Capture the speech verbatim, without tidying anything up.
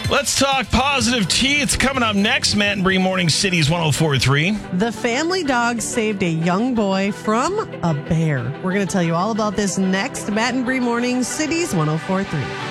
Let's talk positive teeth. Coming up next, Matt and Bree Morning Cities one oh four point three. The family dog saved a young boy from a bear. We're going to tell you all about this next. Matt and Bree Morning Cities one oh four point three.